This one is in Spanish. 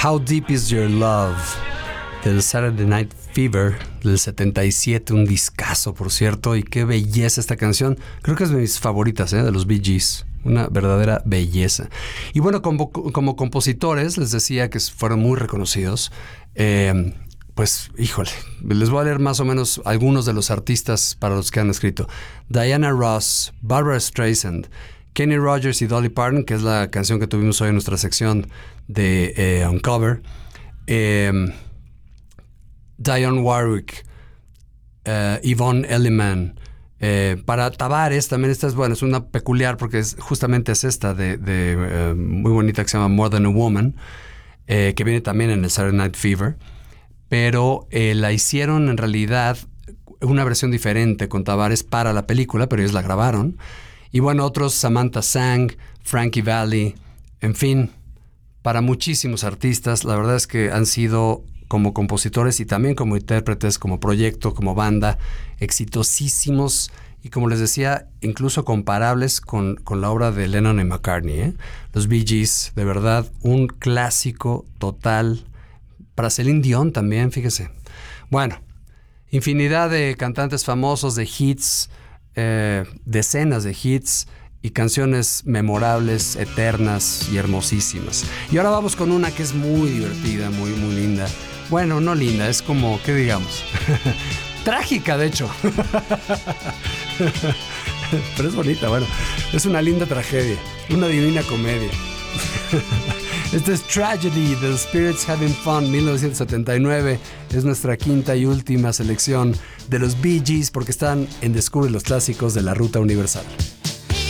How Deep Is Your Love, del Saturday Night Fever del 77, un discazo, por cierto, y qué belleza esta canción. Creo que es de mis favoritas, de los Bee Gees. Una verdadera belleza. Y bueno, como compositores, les decía que fueron muy reconocidos. Pues, híjole, les voy a leer más o menos algunos de los artistas para los que han escrito. Diana Ross, Barbra Streisand, Kenny Rogers y Dolly Parton, que es la canción que tuvimos hoy en nuestra sección de Uncover. Dionne Warwick, Yvonne Elliman. Para Tavares también esta es buena, es una peculiar porque justamente es esta de muy bonita que se llama More Than a Woman, que viene también en el Saturday Night Fever, pero la hicieron en realidad una versión diferente con Tavares para la película, pero ellos la grabaron. Y bueno, otros, Samantha Sang, Frankie Valli, en fin, para muchísimos artistas. La verdad es que han sido, como compositores y también como intérpretes, como proyecto, como banda, exitosísimos y, como les decía, incluso comparables con la obra de Lennon y McCartney. Los Bee Gees, de verdad, un clásico total. Para Celine Dion también, fíjese. Bueno, infinidad de cantantes famosos, de hits, decenas de hits y canciones memorables, eternas y hermosísimas. Y ahora vamos con una que es muy divertida, muy, muy linda. Bueno, no linda, es como, ¿qué digamos? Trágica, de hecho. Pero es bonita, bueno. Es una linda tragedia, una divina comedia. Este es Tragedy, The Spirits Having Fun, 1979. Es nuestra quinta y última selección de los Bee Gees porque están en Descubre los Clásicos de la Ruta Universal.